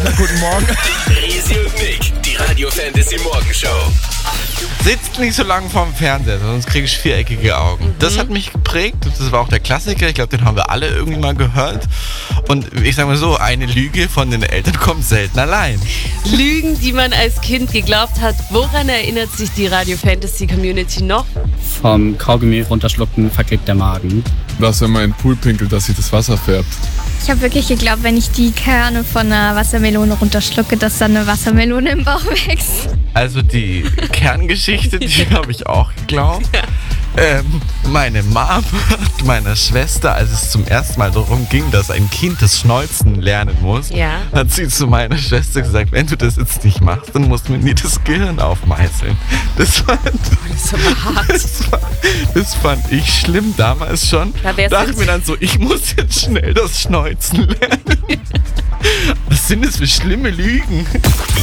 Guten Morgen. Resi und Nick, die Radio Fantasy Morgenshow. Sitzt nicht so lange vorm Fernseher, sonst kriege ich viereckige Augen. Das hat mich geprägt. Das war auch der Klassiker. Ich glaube, den haben wir alle irgendwie mal gehört. Und ich sage mal so, eine Lüge von den Eltern kommt selten allein. Lügen, die man als Kind geglaubt hat. Woran erinnert sich die Radio Fantasy Community noch? Vom Kaugummi runterschlucken verklebt der Magen. Dass wenn man in den Pool pinkelt, dass sich das Wasser färbt. Ich habe wirklich geglaubt, wenn ich die Kerne von einer Wassermelone runterschlucke, dass dann eine Wassermelone im Bauch wächst. Also die Kerngeschichte, die habe ich auch geglaubt. Meine Mom hat meiner Schwester, als es zum ersten Mal darum ging, dass ein Kind das Schneuzen lernen muss, Ja. hat sie zu meiner Schwester gesagt, wenn du das jetzt nicht machst, dann musst du mir nie das Gehirn aufmeißeln. Das fand ich schlimm damals schon. Da wär's Dachte jetzt- mir dann so, ich muss jetzt schnell das Schneuzen lernen. Was sind das für schlimme Lügen?